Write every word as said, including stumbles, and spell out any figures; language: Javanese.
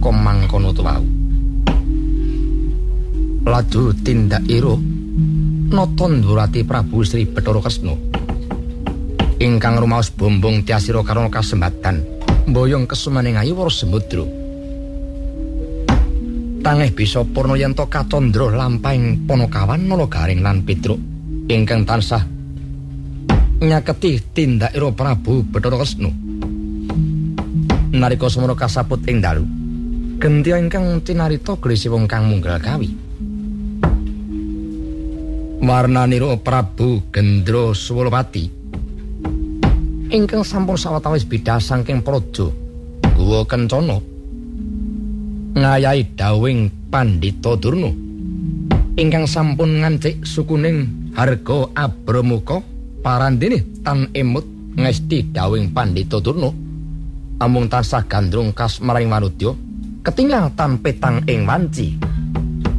teka mangkono wau. Laju tindak ira nata ndurati Prabu Sri Bathara Kresna ingkang rumaos bombong tiasira karana kasembatan mboyong kesumaning ayu wara semudra. Tangih bisa purna yen to Katandra lampahing Panakawan Nalagaring lan Petruk ingkang tansah nyaketi tindak ira Prabu Bathara Kresna. Nalika semana kasaput ing dalu, Gentya ingkang cinarita glesi wong kang munggal kawi. Warnanira Prabu Gendra Swalapati ingkang sampun sawetawis bidhah saking praja Guwa Kencana ngayahi dawing Pandhita Durna ingkang sampun ngancik sukuning harga Abramuka parandene tan emut ngesti dawing Pandhita Durna amung tansah gandrung kas maring manudya ketingal tan petang ing wanci.